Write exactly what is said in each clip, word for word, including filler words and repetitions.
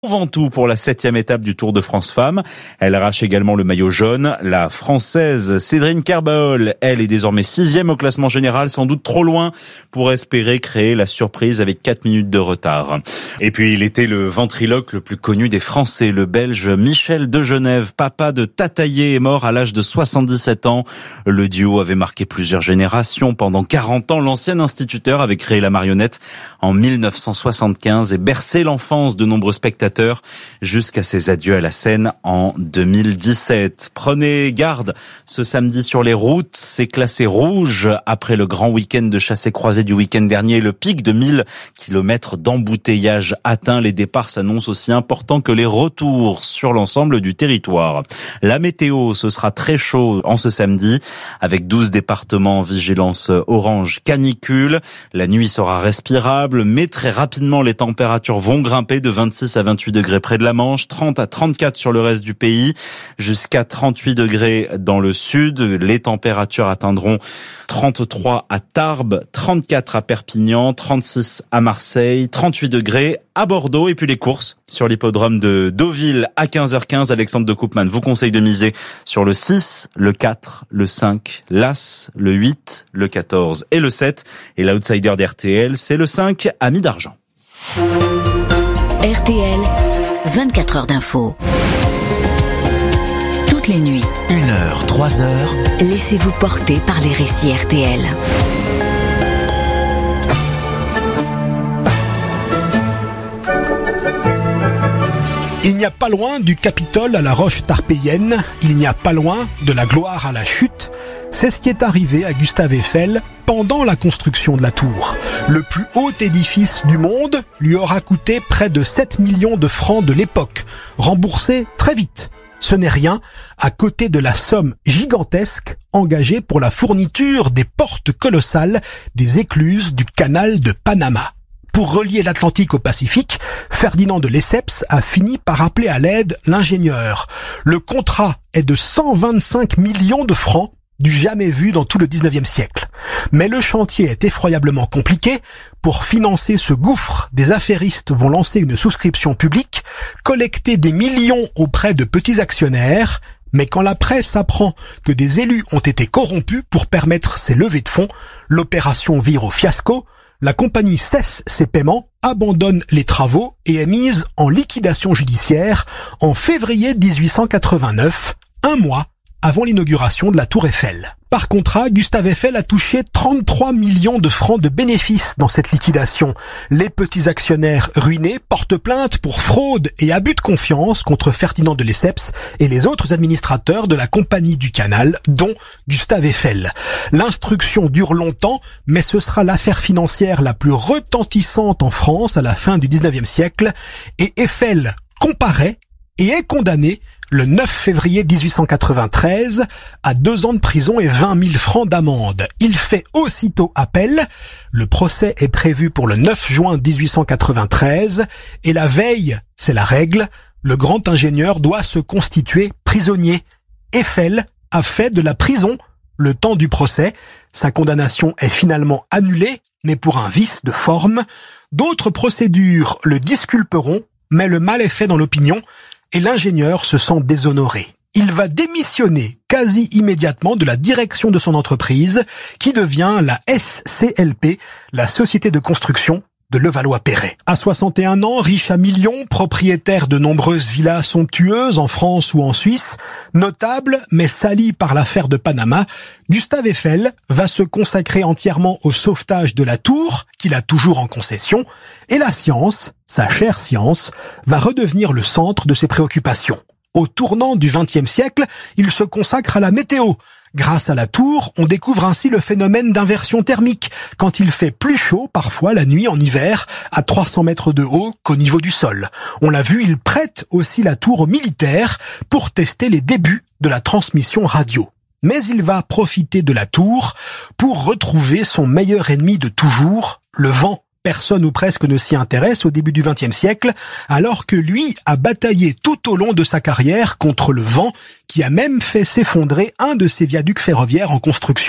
Ventoux pour la septième étape du Tour de France Femmes. Elle arrache également le maillot jaune. La Française Cédrine Kerbaol, elle est désormais sixième au classement général, sans doute trop loin pour espérer créer la surprise avec quatre minutes de retard. Et puis il était le ventriloque le plus connu des Français, le Belge Michel Degenève, papa de Tataillé, est mort à l'âge de soixante-dix-sept ans. Le duo avait marqué plusieurs générations. Pendant quarante ans, l'ancien instituteur avait créé la marionnette en mille neuf cent soixante-quinze et bercé l'enfance de nombreux spectateurs jusqu'à ses adieux à la scène en deux mille dix-sept. Prenez garde, ce samedi sur les routes, c'est classé rouge après le grand week-end de chassé-croisé du week-end dernier. Le pic de mille kilomètres d'embouteillage atteint. Les départs s'annoncent aussi importants que les retours sur l'ensemble du territoire. La météo, ce sera très chaud en ce samedi avec douze départements en vigilance orange canicule. La nuit sera respirable, mais très rapidement les températures vont grimper de vingt-six à vingt-huit degrés près de la Manche, trente à trente-quatre sur le reste du pays, jusqu'à trente-huit degrés dans le sud. Les températures atteindront trente-trois à Tarbes, trente-quatre à Perpignan, trente-six à Marseille, trente-huit degrés à Bordeaux. Et puis les courses sur l'hippodrome de Deauville à quinze heures quinze. Alexandre de Koopman vous conseille de miser sur le six, le quatre, le cinq, l'As, le huit, le quatorze et le sept. Et l'outsider d'R T L, c'est le cinq, Ami d'Argent. R T L, vingt-quatre heures d'info. Toutes les nuits. Une heure, trois heures. Laissez-vous porter par les récits R T L. Il n'y a pas loin du Capitole à la roche tarpéienne, il n'y a pas loin de la gloire à la chute. C'est ce qui est arrivé à Gustave Eiffel pendant la construction de la tour. Le plus haut édifice du monde lui aura coûté près de sept millions de francs de l'époque, remboursés très vite. Ce n'est rien à côté de la somme gigantesque engagée pour la fourniture des portes colossales des écluses du canal de Panama. Pour relier l'Atlantique au Pacifique, Ferdinand de Lesseps a fini par appeler à l'aide l'ingénieur. Le contrat est de cent vingt-cinq millions de francs, du jamais vu dans tout le dix-neuvième siècle. Mais le chantier est effroyablement compliqué. Pour financer ce gouffre, des affairistes vont lancer une souscription publique, collecter des millions auprès de petits actionnaires. Mais quand la presse apprend que des élus ont été corrompus pour permettre ces levées de fonds, l'opération vire au fiasco. La compagnie cesse ses paiements, abandonne les travaux et est mise en liquidation judiciaire en février dix-huit cent quatre-vingt-neuf, un mois avant l'inauguration de la Tour Eiffel. Par contrat, Gustave Eiffel a touché trente-trois millions de francs de bénéfices dans cette liquidation. Les petits actionnaires ruinés portent plainte pour fraude et abus de confiance contre Ferdinand de Lesseps et les autres administrateurs de la Compagnie du Canal, dont Gustave Eiffel. L'instruction dure longtemps, mais ce sera l'affaire financière la plus retentissante en France à la fin du dix-neuvième siècle, et Eiffel comparaît et est condamné le neuf février dix-huit cent quatre-vingt-treize, à deux ans de prison et vingt mille francs d'amende. Il fait aussitôt appel. Le procès est prévu pour le neuf juin dix-huit cent quatre-vingt-treize, et la veille, c'est la règle, le grand ingénieur doit se constituer prisonnier. Eiffel a fait de la prison le temps du procès. Sa condamnation est finalement annulée, mais pour un vice de forme. D'autres procédures le disculperont, mais le mal est fait dans l'opinion, et l'ingénieur se sent déshonoré. Il va démissionner quasi immédiatement de la direction de son entreprise, qui devient la S C L P, la Société de construction de Levallois-Perret. À soixante et un ans, riche à millions, propriétaire de nombreuses villas somptueuses en France ou en Suisse, notable mais sali par l'affaire de Panama, Gustave Eiffel va se consacrer entièrement au sauvetage de la tour, qu'il a toujours en concession, et la science, sa chère science, va redevenir le centre de ses préoccupations. Au tournant du vingtième siècle, il se consacre à la météo. Grâce à la tour, on découvre ainsi le phénomène d'inversion thermique, quand il fait plus chaud parfois la nuit en hiver, à trois cents mètres de haut qu'au niveau du sol. On l'a vu, il prête aussi la tour aux militaires pour tester les débuts de la transmission radio. Mais il va profiter de la tour pour retrouver son meilleur ennemi de toujours, le vent. Personne ou presque ne s'y intéresse au début du vingtième siècle, alors que lui a bataillé tout au long de sa carrière contre le vent, qui a même fait s'effondrer un de ses viaducs ferroviaires en construction.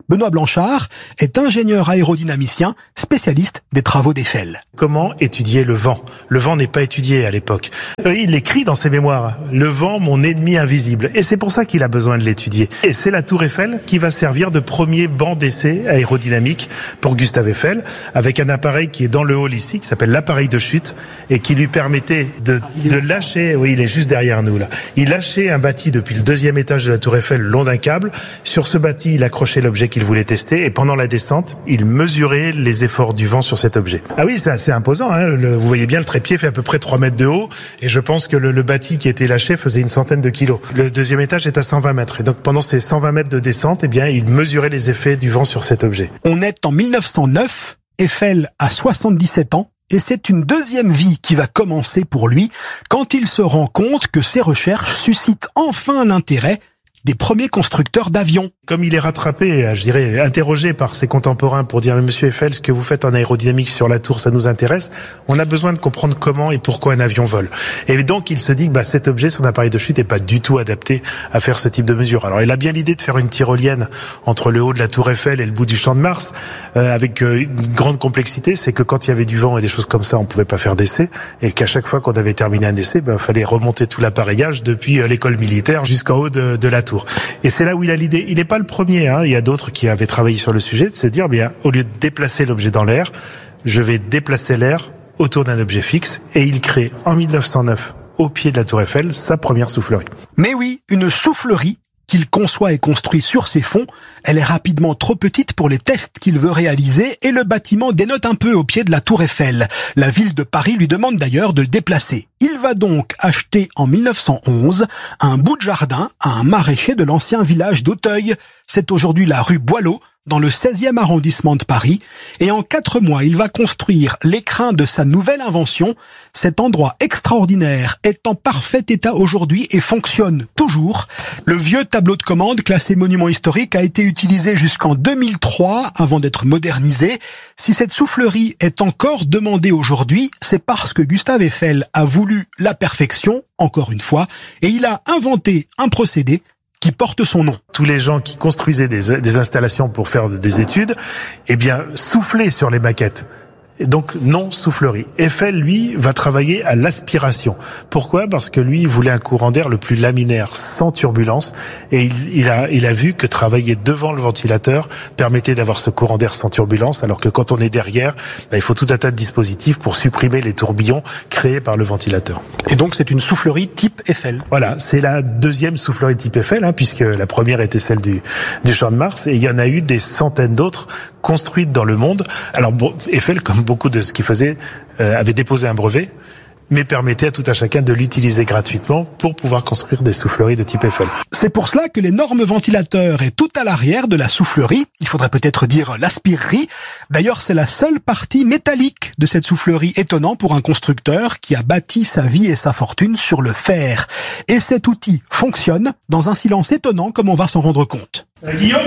Benoît Blanchard est ingénieur aérodynamicien, spécialiste des travaux d'Eiffel. Comment étudier le vent ? Le vent n'est pas étudié à l'époque. Il écrit dans ses mémoires « Le vent, mon ennemi invisible ». Et c'est pour ça qu'il a besoin de l'étudier. Et c'est la tour Eiffel qui va servir de premier banc d'essai aérodynamique pour Gustave Eiffel, avec un appareil qui est dans le hall ici, qui s'appelle l'appareil de chute, et qui lui permettait de, de lâcher, oui, il est juste derrière nous là, il lâchait un bâti depuis le deuxième étage de la tour Eiffel le long d'un câble. Sur ce bâti, il accrochait l'objet qu'il voulait tester, et pendant la descente, il mesurait les efforts du vent sur cet objet. Ah oui, c'est assez imposant, hein. Le, vous voyez bien, le trépied fait à peu près trois mètres de haut, et je pense que le, le bâti qui était lâché faisait une centaine de kilos. Le deuxième étage est à cent vingt mètres, et donc pendant ces cent vingt mètres de descente, eh bien, il mesurait les effets du vent sur cet objet. On est en mille neuf cent neuf, Eiffel a soixante-dix-sept ans, et c'est une deuxième vie qui va commencer pour lui quand il se rend compte que ses recherches suscitent enfin l'intérêt des premiers constructeurs d'avions. Comme il est rattrapé, je dirais, interrogé par ses contemporains pour dire « Monsieur Eiffel, ce que vous faites en aérodynamique sur la tour, ça nous intéresse », on a besoin de comprendre comment et pourquoi un avion vole. Et donc, il se dit que bah, cet objet, son appareil de chute, n'est pas du tout adapté à faire ce type de mesure. Alors, il a bien l'idée de faire une tyrolienne entre le haut de la tour Eiffel et le bout du Champ de Mars, euh, avec euh, une grande complexité, c'est que quand il y avait du vent et des choses comme ça, on pouvait pas faire d'essai, et qu'à chaque fois qu'on avait terminé un essai, bah, fallait remonter tout l'appareillage depuis euh, l'école militaire jusqu'en haut de, de la tour. Et c'est là où il a l'idée. Il n'est pas le premier, hein. Il y a d'autres qui avaient travaillé sur le sujet, de se dire, bien, au lieu de déplacer l'objet dans l'air, je vais déplacer l'air autour d'un objet fixe. Et il crée, en mille neuf cent neuf, au pied de la tour Eiffel, sa première soufflerie. Mais oui, une soufflerie qu'il conçoit et construit sur ses fonds. Elle est rapidement trop petite pour les tests qu'il veut réaliser et le bâtiment dénote un peu au pied de la tour Eiffel. La ville de Paris lui demande d'ailleurs de le déplacer. Il va donc acheter en mille neuf cent onze un bout de jardin à un maraîcher de l'ancien village d'Auteuil. C'est aujourd'hui la rue Boileau, dans le seizième arrondissement de Paris, et en quatre mois, il va construire l'écrin de sa nouvelle invention. Cet endroit extraordinaire est en parfait état aujourd'hui et fonctionne toujours. Le vieux tableau de commande, classé monument historique, a été utilisé jusqu'en deux mille trois avant d'être modernisé. Si cette soufflerie est encore demandée aujourd'hui, c'est parce que Gustave Eiffel a voulu la perfection, encore une fois, et il a inventé un procédé qui porte son nom. Tous les gens qui construisaient des, des installations pour faire des études, eh bien, soufflaient sur les maquettes. Et donc, non soufflerie. Eiffel, lui, va travailler à l'aspiration. Pourquoi ? Parce que lui, il voulait un courant d'air le plus laminaire, sans turbulence. Et il, il a, il a vu que travailler devant le ventilateur permettait d'avoir ce courant d'air sans turbulence, alors que quand on est derrière, bah, il faut tout un tas de dispositifs pour supprimer les tourbillons créés par le ventilateur. Et donc, c'est une soufflerie type Eiffel. Voilà, c'est la deuxième soufflerie type Eiffel, hein, puisque la première était celle du, du Champ de Mars, et il y en a eu des centaines d'autres construites dans le monde. Alors, bon, Eiffel, comme beaucoup de ce qu'il faisait, euh, avait déposé un brevet, mais permettait à tout un chacun de l'utiliser gratuitement pour pouvoir construire des souffleries de type Eiffel. C'est pour cela que l'énorme ventilateur est tout à l'arrière de la soufflerie. Il faudrait peut-être dire l'aspirerie. D'ailleurs, c'est la seule partie métallique de cette soufflerie, étonnant pour un constructeur qui a bâti sa vie et sa fortune sur le fer. Et cet outil fonctionne dans un silence étonnant, comme on va s'en rendre compte. Euh, Guillaume,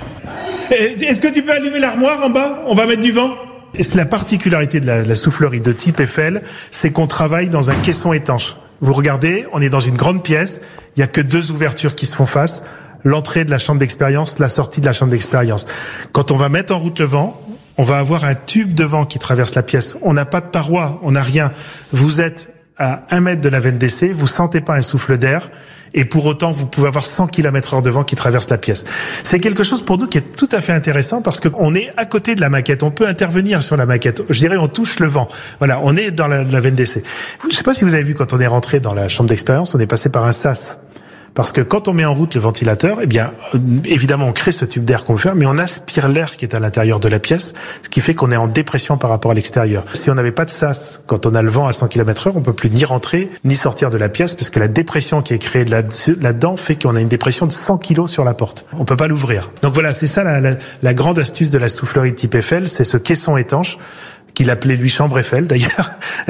est-ce que tu peux allumer l'armoire en bas ? On va mettre du vent. Et c'est la particularité de la, la soufflerie de type Eiffel, c'est qu'on travaille dans un caisson étanche. Vous regardez, on est dans une grande pièce, il n'y a que deux ouvertures qui se font face, l'entrée de la chambre d'expérience, la sortie de la chambre d'expérience. Quand on va mettre en route le vent, on va avoir un tube de vent qui traverse la pièce. On n'a pas de paroi, on n'a rien. Vous êtes à un mètre de la veine d'essai, vous sentez pas un souffle d'air, et pour autant, vous pouvez avoir cent kilomètres heure de vent qui traverse la pièce. C'est quelque chose pour nous qui est tout à fait intéressant parce qu'on est à côté de la maquette. On peut intervenir sur la maquette. Je dirais, on touche le vent. Voilà, on est dans la, la veine d'essai. Je sais pas si vous avez vu, quand on est rentré dans la chambre d'expérience, on est passé par un sas. Parce que quand on met en route le ventilateur, eh bien, évidemment, on crée ce tube d'air qu'on veut faire, mais on aspire l'air qui est à l'intérieur de la pièce, ce qui fait qu'on est en dépression par rapport à l'extérieur. Si on n'avait pas de sas, quand on a le vent à cent kilomètres heure, on peut plus ni rentrer, ni sortir de la pièce, parce que la dépression qui est créée là-dedans fait qu'on a une dépression de cent kilos sur la porte. On peut pas l'ouvrir. Donc voilà, c'est ça la, la, la grande astuce de la soufflerie type Eiffel, c'est ce caisson étanche, qu'il appelait lui chambre Eiffel d'ailleurs,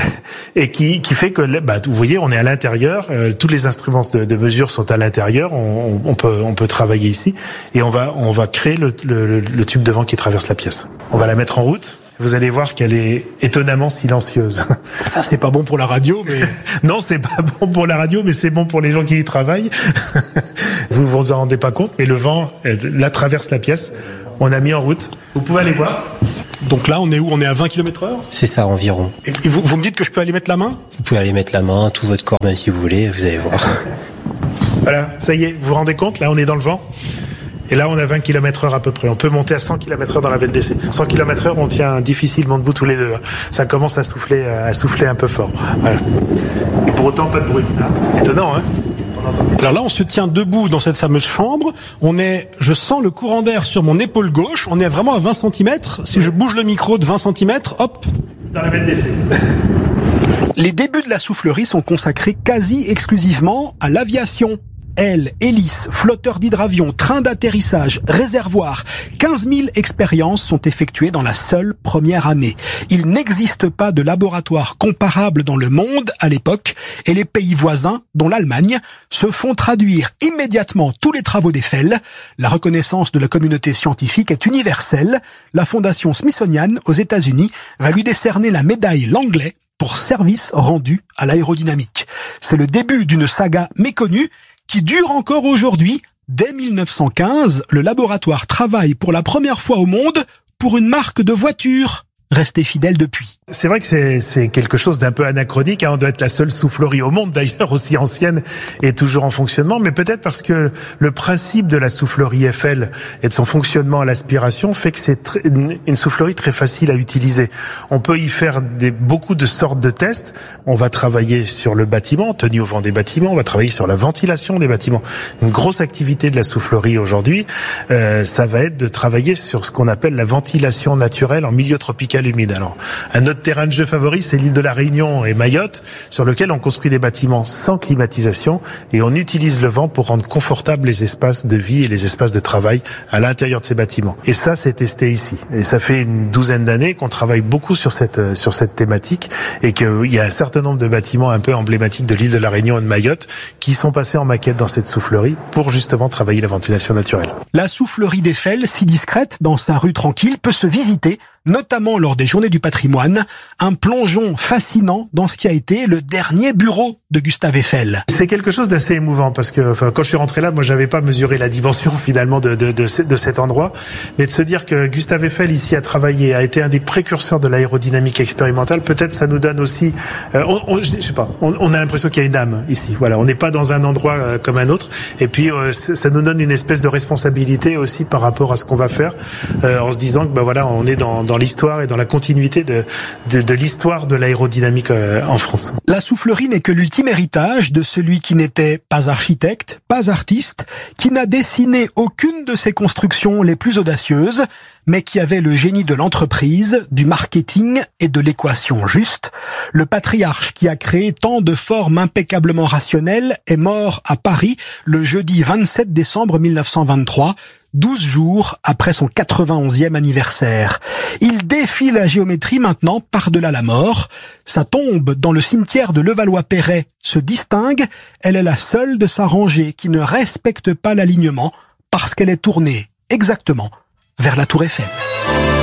et qui, qui fait que, bah, vous voyez, on est à l'intérieur, euh, tous les instruments de, de mesure sont à l'intérieur, on, on, peut, on peut travailler ici, et on va, on va créer le, le, le tube de vent qui traverse la pièce. On va la mettre en route. Vous allez voir qu'elle est étonnamment silencieuse. Ça, c'est pas bon pour la radio, mais... Non, c'est pas bon pour la radio, mais c'est bon pour les gens qui y travaillent. Vous vous en rendez pas compte, mais le vent, elle, la traverse la pièce. on a mis en route. Vous pouvez aller voir. Donc là, on est où? On est à vingt kilomètres heure? C'est ça, environ. Et vous, vous me dites que je peux aller mettre la main? Vous pouvez aller mettre la main, tout votre corps, même si vous voulez, vous allez voir. Voilà, ça y est, vous vous rendez compte? Là, on est dans le vent. Et là, on a vingt kilomètres heure à peu près. On peut monter à cent kilomètres heure dans la V N D C. cent kilomètres heure, on tient difficilement debout tous les deux. Ça commence à souffler, à souffler un peu fort. Voilà. Et pour autant, pas de bruit. Ah, étonnant, hein? Alors là, on se tient debout dans cette fameuse chambre. On est, je sens le courant d'air sur mon épaule gauche. On est vraiment à vingt centimètres. Si je bouge le micro de vingt centimètres, hop. Dans la V N D C. Les débuts de la soufflerie sont consacrés quasi exclusivement à l'aviation. Ailes, hélices, flotteurs d'hydravion, trains d'atterrissage, réservoirs. quinze mille expériences sont effectuées dans la seule première année. Il n'existe pas de laboratoire comparable dans le monde à l'époque et les pays voisins, dont l'Allemagne, se font traduire immédiatement tous les travaux d'Eiffel. La reconnaissance de la communauté scientifique est universelle. La fondation Smithsonian aux États-Unis va lui décerner la médaille Langley pour service rendu à l'aérodynamique. C'est le début d'une saga méconnue qui dure encore aujourd'hui. Dès mille neuf cent quinze, le laboratoire travaille pour la première fois au monde pour une marque de voiture. Restez fidèle depuis. C'est vrai que c'est, c'est quelque chose d'un peu anachronique, hein. On doit être la seule soufflerie au monde, d'ailleurs, aussi ancienne et toujours en fonctionnement, mais peut-être parce que le principe de la soufflerie Eiffel et de son fonctionnement à l'aspiration fait que c'est très, une soufflerie très facile à utiliser. On peut y faire des, beaucoup de sortes de tests. On va travailler sur le bâtiment, tenue au vent des bâtiments, on va travailler sur la ventilation des bâtiments. Une grosse activité de la soufflerie aujourd'hui, euh, ça va être de travailler sur ce qu'on appelle la ventilation naturelle en milieu tropical humide. Alors, un autre terrain de jeu favori, c'est l'île de la Réunion et Mayotte, sur lequel on construit des bâtiments sans climatisation et on utilise le vent pour rendre confortables les espaces de vie et les espaces de travail à l'intérieur de ces bâtiments. Et ça, c'est testé ici. Et ça fait une douzaine d'années qu'on travaille beaucoup sur cette sur cette thématique et qu'il y a un certain nombre de bâtiments un peu emblématiques de l'île de la Réunion et de Mayotte qui sont passés en maquette dans cette soufflerie pour justement travailler la ventilation naturelle. La soufflerie d'Eiffel, si discrète dans sa rue tranquille, peut se visiter, notamment lors des Journées du patrimoine, un plongeon fascinant dans ce qui a été le dernier bureau de Gustave Eiffel. C'est quelque chose d'assez émouvant parce que enfin, quand je suis rentré là, moi j'avais pas mesuré la dimension finalement de, de, de, de cet endroit, mais de se dire que Gustave Eiffel ici a travaillé, a été un des précurseurs de l'aérodynamique expérimentale, peut-être ça nous donne aussi, euh, on, on, je sais pas, on, on a l'impression qu'il y a une âme ici. Voilà, on n'est pas dans un endroit euh, comme un autre, et puis euh, ça nous donne une espèce de responsabilité aussi par rapport à ce qu'on va faire, euh, en se disant que bah voilà, on est dans, dans l'histoire et dans la continuité de, de, de l'histoire de l'aérodynamique euh, en France. La soufflerie n'est que l'ultime héritage de celui qui n'était pas architecte, pas artiste, qui n'a dessiné aucune de ses constructions les plus audacieuses, mais qui avait le génie de l'entreprise, du marketing et de l'équation juste. Le patriarche qui a créé tant de formes impeccablement rationnelles est mort à Paris le jeudi vingt-sept décembre mille neuf cent vingt-trois, douze jours après son quatre-vingt-onzième anniversaire. Il défie la géométrie maintenant par-delà la mort. Sa tombe dans le cimetière de Levallois-Perret se distingue. Elle est la seule de sa rangée qui ne respecte pas l'alignement parce qu'elle est tournée exactement vers la Tour Eiffel.